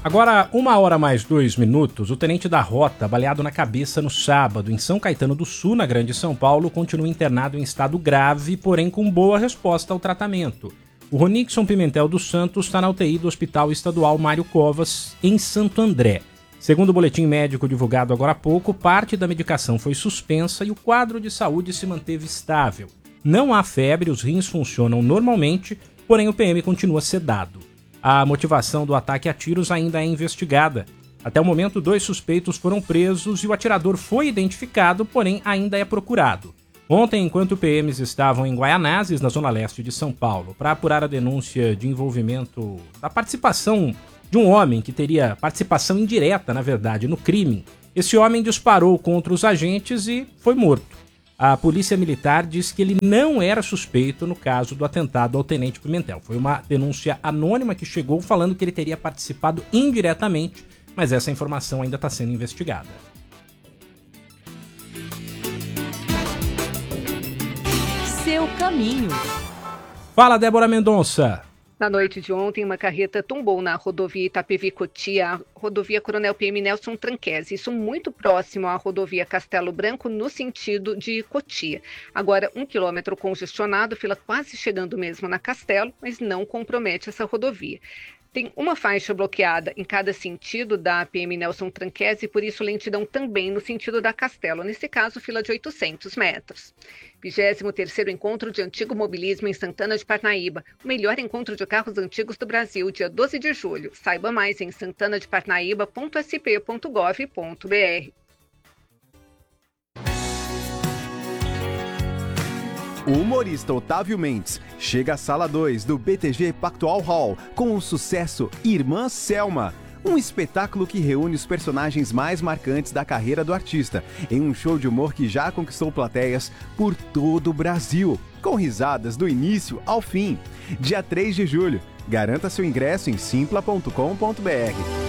Agora, 1h mais 2 minutos, o tenente da Rota, baleado na cabeça no sábado em São Caetano do Sul, na Grande São Paulo, continua internado em estado grave, porém com boa resposta ao tratamento. O Ronixon Pimentel dos Santos está na UTI do Hospital Estadual Mário Covas, em Santo André. Segundo o boletim médico divulgado agora há pouco, parte da medicação foi suspensa e o quadro de saúde se manteve estável. Não há febre, os rins funcionam normalmente, porém o PM continua sedado. A motivação do ataque a tiros ainda é investigada. Até o momento, 2 suspeitos foram presos e o atirador foi identificado, porém ainda é procurado. Ontem, enquanto PMs estavam em Guaianazes, na zona leste de São Paulo, para apurar a denúncia de envolvimento da participação de um homem que teria participação indireta, na verdade, no crime, esse homem disparou contra os agentes e foi morto. A polícia militar diz que ele não era suspeito no caso do atentado ao tenente Pimentel. Foi uma denúncia anônima que chegou falando que ele teria participado indiretamente, mas essa informação ainda está sendo investigada. Seu caminho. Fala, Débora Mendonça. Na noite de ontem, uma carreta tombou na rodovia Itapevi-Cotia, a rodovia Coronel PM Nelson Tranquese, isso muito próximo à rodovia Castelo Branco, no sentido de Cotia. Agora, 1 quilômetro congestionado, fila quase chegando mesmo na Castelo, mas não compromete essa rodovia. Tem uma faixa bloqueada em cada sentido da PM Nelson Tranquese, por isso lentidão também no sentido da Castelo, nesse caso fila de 800 metros. 23º Encontro de Antigo Mobilismo em Santana de Parnaíba, o melhor encontro de carros antigos do Brasil, dia 12 de julho. Saiba mais em santanadeparnaíba.sp.gov.br. O humorista Otávio Mendes chega à Sala 2 do BTG Pactual Hall com o sucesso Irmã Selma, um espetáculo que reúne os personagens mais marcantes da carreira do artista, em um show de humor que já conquistou plateias por todo o Brasil, com risadas do início ao fim. Dia 3 de julho. Garanta seu ingresso em simpla.com.br.